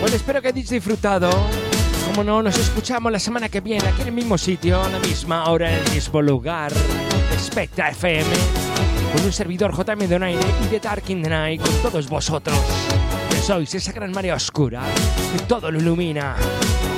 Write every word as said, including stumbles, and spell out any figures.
Bueno, espero que hayáis disfrutado. Como no, nos escuchamos la semana que viene aquí en el mismo sitio, a la misma hora, en el mismo lugar. Spectra F M, con un servidor J M Donaire y de Dark in the Night, con todos vosotros, que sois esa gran marea oscura que todo lo ilumina.